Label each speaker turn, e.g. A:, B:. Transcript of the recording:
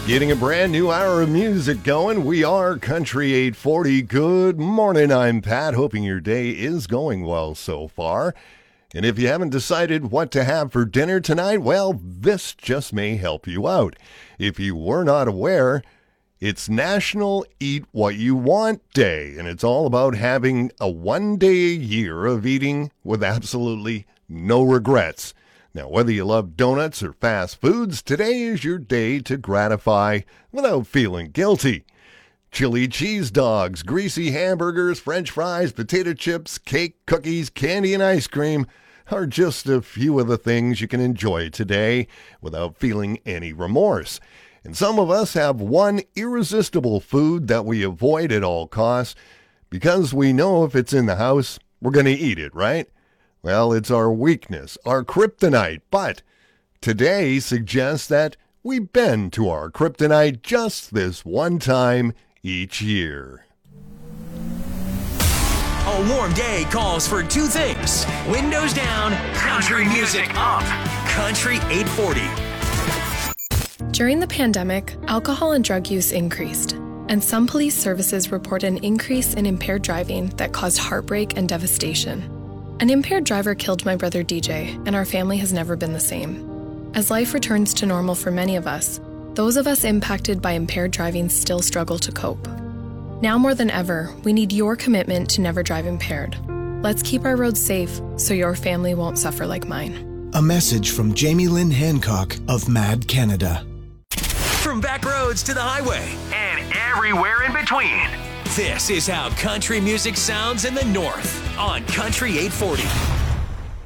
A: Getting a brand new hour of music going. We are Country 840. Good morning, I'm Pat. Hoping your day is going well so far. And if you haven't decided what to have for dinner tonight, well, this just may help you out. If you were not aware, it's National Eat What You Want Day, and it's all about having a 1 day a year of eating with absolutely no regrets. Now, whether you love donuts or fast foods, today is your day to gratify without feeling guilty. Chili cheese dogs, greasy hamburgers, french fries, potato chips, cake, cookies, candy, and ice cream are just a few of the things you can enjoy today without feeling any remorse. And some of us have one irresistible food that we avoid at all costs because we know if it's in the house, we're going to eat it, right? Well, it's our weakness, our kryptonite, but today suggests that we bend to our kryptonite just this one time each year.
B: A warm day calls for two things: windows down, country music up. Country 840.
C: During the pandemic, alcohol and drug use increased, and some police services report an increase in impaired driving that caused heartbreak and devastation. An impaired driver killed my brother DJ, and our family has never been the same. As life returns to normal for many of us, those of us impacted by impaired driving still struggle to cope. Now more than ever, we need your commitment to never drive impaired. Let's keep our roads safe so your family won't suffer like mine.
D: A message from Jamie Lynn Hancock of MAD Canada.
B: From back roads to the highway and everywhere in between, this is how country music sounds in the North on Country 840.